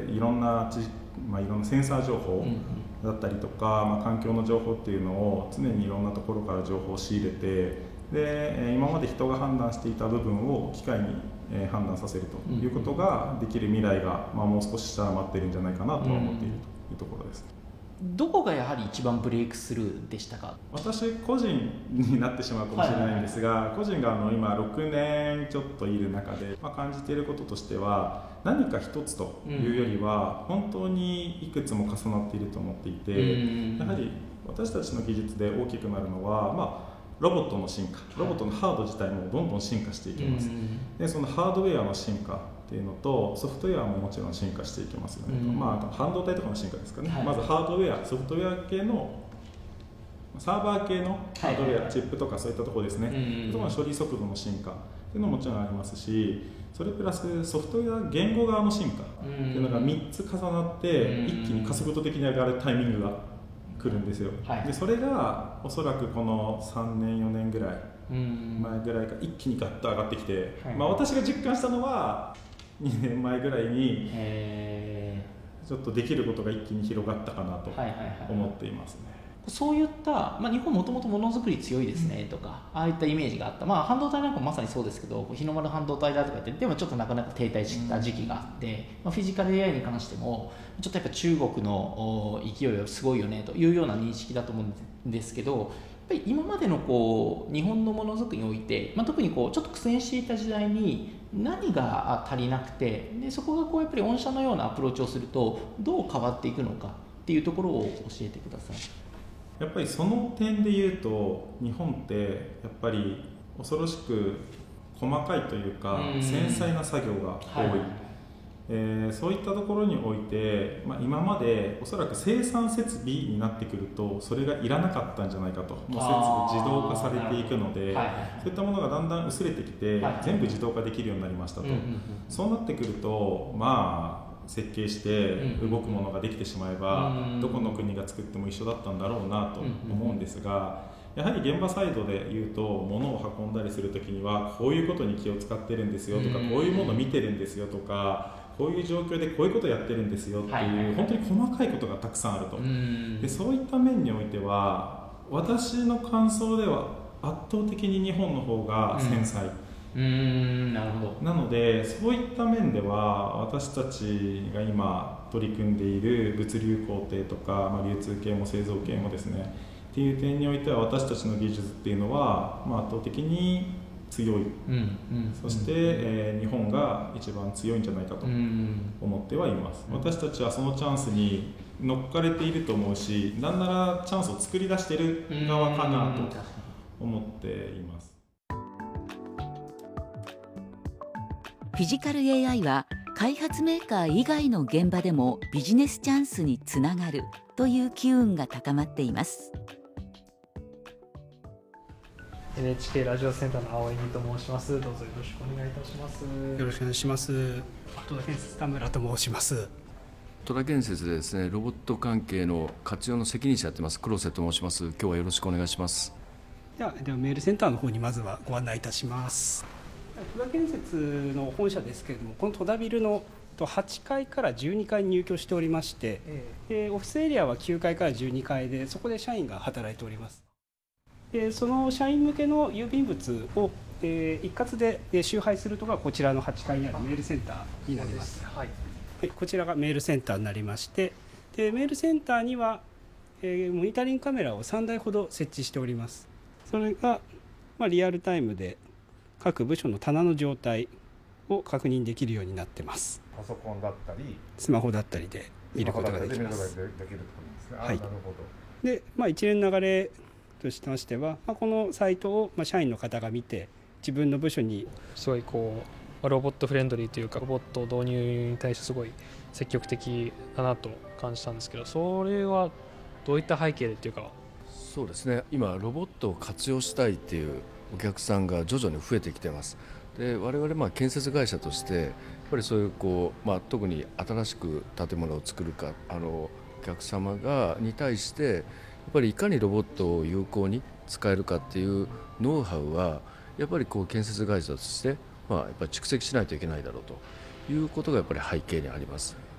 でいろんなセンサー情報だったりとか、環境の情報っていうのを常にいろんなところから情報を仕入れて、で今まで人が判断していた部分を機械に判断させるということができる未来が、もう少ししたら待ってるんじゃないかなとは思っているというところです。 どこがやはり一番ブレイクスルーでしたか？ 私個人になってしまうかもしれないんですが、個人が今6年ちょっといる中で、感じていることとしては、何か一つというよりは本当にいくつも重なっていると思っていて、やはり私たちの技術で大きくなるのは、ロボットの進化、ロボットのハード自体もどんどん進化していきます。でそのハードウェアの進化っていうのとソフトウェアももちろん進化していきますよね。半導体とかの進化ですかね。まずハードウェア、ソフトウェア系のサーバー系のハードウェア、チップとかそういったところですね。処理速度の進化っていうのももちろんありますし、それプラスソフトウェア言語側の進化っていうのが3つ重なって一気に加速度的に上がるタイミングが来るんですよ。でそれがおそらくこの3年4年ぐらい前ぐらいから一気にガッと上がってきて、私が実感したのは2年前ぐらいにちょっとできることが一気に広がったかなと思っていますね。 そういった、日本もともとものづくり強いですねとか、ああいったイメージがあった、半導体なんかもまさにそうですけど、日の丸半導体だとか言ってでもちょっとなかなか停滞した時期があって、フィジカル AI に関してもちょっとやっぱ中国の勢いはすごいよねというような認識だと思うんですけど、やっぱり今までの日本のものづくりにおいて、特にちょっと苦戦していた時代に何が足りなくて、でそこがやっぱり御社のようなアプローチをするとどう変わっていくのかっていうところを教えてください。 やっぱりその点で言うと日本ってやっぱり恐ろしく細かいというか繊細な作業が多い、そういったところにおいて、今までおそらく生産設備になってくるとそれがいらなかったんじゃないかと、もう自動化されていくので、そういったものがだんだん薄れてきて、全部自動化できるようになりましたと、そうなってくると設計して動くものができてしまえば、どこの国が作っても一緒だったんだろうなと思うんですが、やはり現場サイドで言うと物を運んだりするときにはこういうことに気を使ってるんですよとか、こういうものを見てるんですよとか、こういう状況でこういうことをやってるんですよっていう本当に細かいことがたくさんあると。でそういった面においては私の感想では圧倒的に日本の方が繊細、 なるほど。 なのでそういった面では私たちが今取り組んでいる物流工程とか、流通系も製造系もですねっていう点においては私たちの技術っていうのは、圧倒的に強い、そして、日本が一番強いんじゃないかと思ってはいます。私たちはそのチャンスに乗っかれていると思うし、なんならチャンスを作り出している側かなと思っています。 フィジカル AI は開発メーカー以外の現場でもビジネスチャンスにつながるという機運が高まっています。 NHK ラジオセンターの青柳と申します。どうぞよろしくお願いいたします。 よろしくお願いします。 戸田建設田村と申します。 戸田建設でですね、ロボット関係の活用の責任者やってます黒瀬と申します。今日はよろしくお願いします。 ではメールセンターの方にまずはご案内いたします。戸田建設の本社ですけれども、この戸田ビルの8階から12階に入居しておりまして、でオフィスエリアは9階から12階で、そこで社員が働いております。でその社員向けの郵便物を、一括で集配するのがこちらの8階にあるメールセンターになります。こちらがメールセンターになりまして、でメールセンターには、モニタリングカメラを3台ほど設置しております。それが、リアルタイムで各部署の棚の状態を確認できるようになってます。 パソコンだったりスマホだったりで見ることができます。 なるほど。 で、一連の流れとしましては、このサイトを社員の方が見て自分の部署にすごいロボットフレンドリーというか、ロボット導入に対してすごい積極的だなと感じたんですけど、それはどういった背景でっていうか。 そうですね、今ロボットを活用したいっていうお客さんが徐々に増えてきてます。で我々建設会社としてやっぱりそういう特に新しく建物を作るかお客様に対してやっぱりいかにロボットを有効に使えるかっていうノウハウはやっぱり建設会社としてやっぱり蓄積しないといけないだろうということがやっぱり背景にあります。